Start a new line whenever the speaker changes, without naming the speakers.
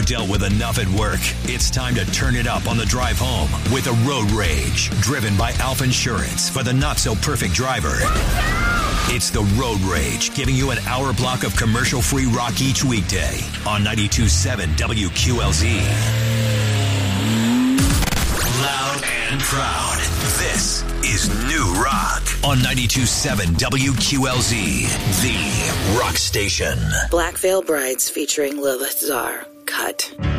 dealt with enough at work. It's time to turn it up on the drive home with a Road Rage, driven by Alf Insurance for the not-so-perfect driver. It's the Road Rage, giving you an hour block of commercial-free rock each weekday on 92.7 WQLZ. Loud and proud. This is New Rock on 92.7 WQLZ, the rock station.
Black Veil Brides featuring Lilith Czar. Cut.